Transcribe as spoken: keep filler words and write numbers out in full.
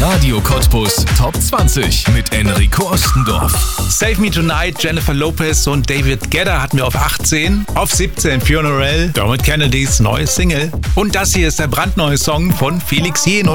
Radio Cottbus Top zwanzig mit Enrico Ostendorf. Save Me Tonight, Jennifer Lopez und David Guetta hatten wir auf achtzehn. Auf siebzehn Fiona Rell, Dermot Kennedys neues Single. Und das hier ist der brandneue Song von Felix Jähn.